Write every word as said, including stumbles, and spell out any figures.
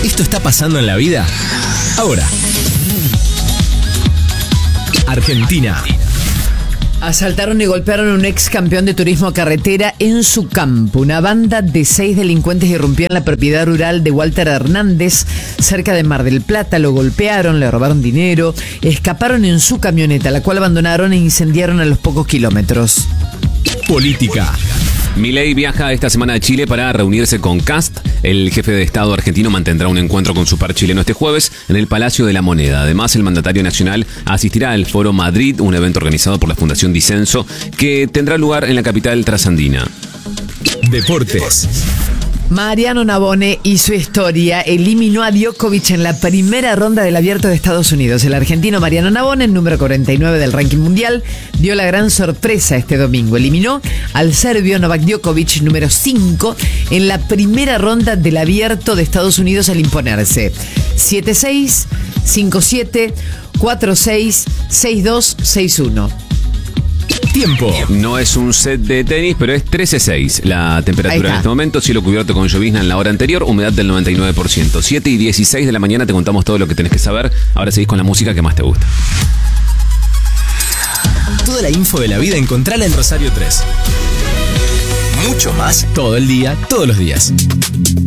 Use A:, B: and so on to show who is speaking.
A: ¿Esto está pasando en la vida? Ahora. Argentina.
B: Asaltaron y golpearon a un ex campeón de turismo carretera en su campo. Una banda de seis delincuentes irrumpió en la propiedad rural de Walter Hernández, cerca de Mar del Plata. Lo golpearon, le robaron dinero, escaparon en su camioneta, la cual abandonaron e incendiaron a los pocos kilómetros.
A: Política.
C: Milei viaja esta semana a Chile para reunirse con Kast. El jefe de Estado argentino mantendrá un encuentro con su par chileno este jueves en el Palacio de la Moneda. Además, el mandatario nacional asistirá al Foro Madrid, un evento organizado por la Fundación Disenso, que tendrá lugar en la capital trasandina.
A: Deportes.
B: Mariano Navone hizo historia, eliminó a Djokovic en la primera ronda del Abierto de Estados Unidos. El argentino Mariano Navone, el número cuarenta y nueve del ranking mundial, dio la gran sorpresa este domingo. Eliminó al serbio Novak Djokovic, número cinco, en la primera ronda del Abierto de Estados Unidos al imponerse siete seis, cinco siete, cuatro seis, seis dos, seis uno.
A: Tiempo.
C: No es un set de tenis, pero es trece seis. La temperatura en este momento, cielo cubierto con llovizna en la hora anterior, humedad del noventa y nueve por ciento. siete y dieciséis de la mañana te contamos todo lo que tenés que saber. Ahora seguís con la música que más te gusta.
A: Toda la info de la vida encontrala en Rosario tres. Mucho más todo el día, todos los días.